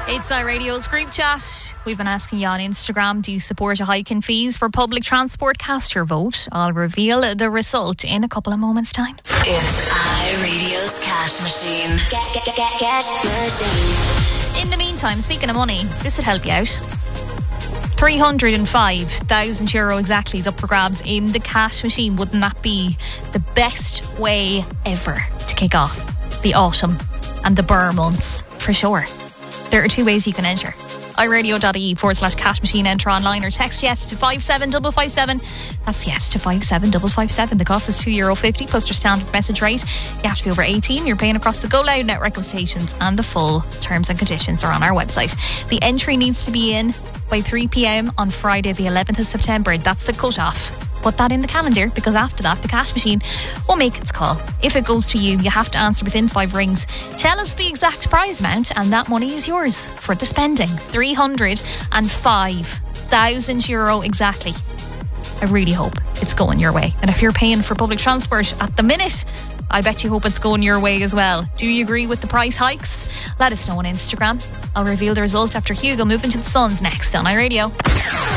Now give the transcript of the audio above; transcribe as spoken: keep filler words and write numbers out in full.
It's our radio's group chat. We've been asking you on Instagram, do you support a hike in fees for public transport? Cast your vote. I'll reveal the result in a couple of moments' time. It's iRadio's cash machine. Get, get, get, get, cash machine. In the meantime, speaking of money, this would help you out. three hundred five thousand euro exactly is up for grabs in the cash machine. Wouldn't that be the best way ever to kick off the autumn and the burr months? For sure. There are two ways you can enter. iRadio.ie forward slash cash machine. Enter online or text yes to five seven five five seven. That's yes to five seven five five seven. The cost is two euro fifty plus your standard message rate. You have to be over eighteen. You're paying across the Go Loud network of stations, and the full terms and conditions are on our website. The entry needs to be in by three p.m. on Friday the eleventh of September. That's the cut-off. Put that in the calendar, because after that the cash machine will make its call. If it goes to you, you have to answer within five rings. Tell us the exact prize amount and that money is yours for the spending. three hundred five thousand euro exactly. I really hope it's going your way. And if you're paying for public transport at the minute, I bet you hope it's going your way as well. Do you agree with the price hikes? Let us know on Instagram. I'll reveal the result after Hugo moving to the Suns next on iRadio.